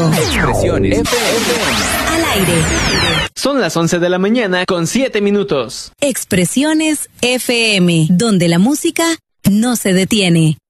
contigo. Expresiones FM. Al aire. Son las 11 de la mañana con 7 minutos. Expresiones FM, donde la música no se detiene.